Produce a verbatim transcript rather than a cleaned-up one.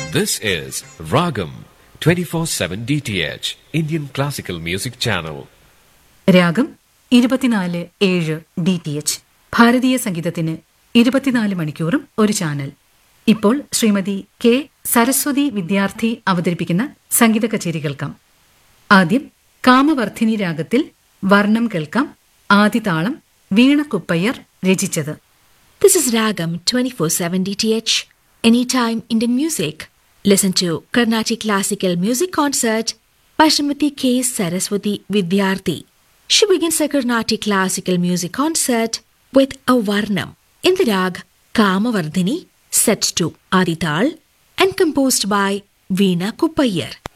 This is Ragam twenty-four seven D T H, Indian Classical Music Channel. രാഗം ഇരുപത്തിനാല് ഏഴ് D T H, ഭാരതീയ സംഗീതത്തിന് ഇരുപത്തിനാല് മണിക്കൂറും ഒരു ചാനൽ. ഇപ്പോൾ ശ്രീമതി കെ സരസ്വതി വിദ്യാർത്ഥി അവതരിപ്പിക്കുന്ന സംഗീത കച്ചേരി കേൾക്കാം. ആദ്യം കാമവർദ്ധിനി രാഗത്തിൽ വർണ്ണം കേൾക്കാം. ആദിതാളം വീണ കുപ്പയ്യർ രചിച്ചത്. This is Ragam twenty-four seven D T H, Anytime Indian Music. Listen to Carnatic Classical Music Concert by Srimati K. Saraswati Vidyarthi. She begins a Carnatic Classical Music Concert with a Varnam in the rag Kamavardhini, set to Adital and composed by Veena Kuppayar.